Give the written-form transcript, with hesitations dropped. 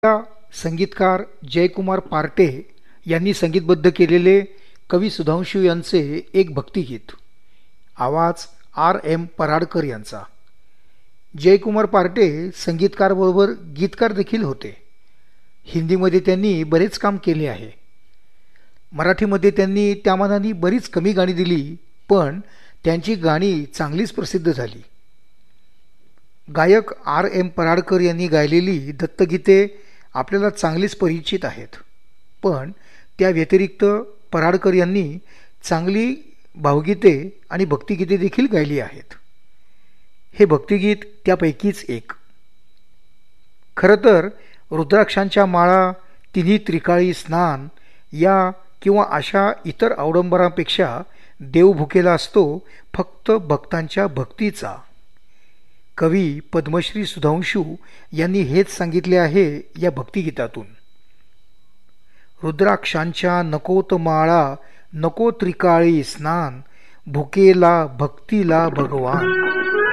या संगीतकार जयकुमार पार्टे यांनी संगीतबद्ध केलेले कवी सुधांशू यांचे एक भक्तिगीत. आवाज आर एम पराडकर यांचा. जयकुमार पार्टे संगीतकाराबरोबर गीतकार देखील होते. हिंदीमध्ये त्यांनी बरेच काम केले आहे. मराठीमध्ये त्यांनी त्यामानाने बरीच कमी गाणी दिली, पण त्यांची गाणी चांगलीच प्रसिद्ध झाली. गायक आर एम पराडकर यांनी गायलेली दत्तगीते आपल्याला चांगलीच परिचित आहेत, पण त्या व्यतिरिक्त पराडकर यांनी चांगली भावगीते आणि भक्तिगीते देखील गायली आहेत. हे भक्तिगीत त्यापैकीच एक. खरं तर रुद्राक्षांच्या माळा, तिन्ही त्रिकाळी स्नान या किंवा अशा इतर अवडंबरांपेक्षा देव भुकेला असतो फक्त भक्तांच्या भक्तीचा. कवी पद्मश्री सुधांशू यांनी हेच सांगितले आहे या भक्तिगीतातून. रुद्राक्षांच्या नकोत माळा, नको त्रिकाळी स्नान, भुकेला भक्तीला भगवान.